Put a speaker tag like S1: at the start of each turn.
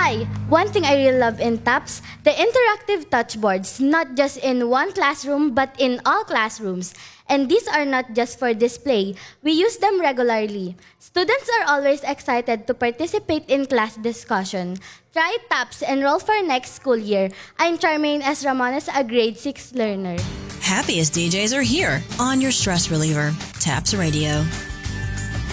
S1: Hi! One thing I really love in TAPS, the interactive touchboards, not just in one classroom but in all classrooms. And these are not just for display. We use them regularly. Students are always excited to participate in class discussion. Try TAPS, enroll for next school year. I'm Charmaine S. Ramones, a grade 6 learner.
S2: Happiest DJs are here on your stress reliever, TAPS Radio.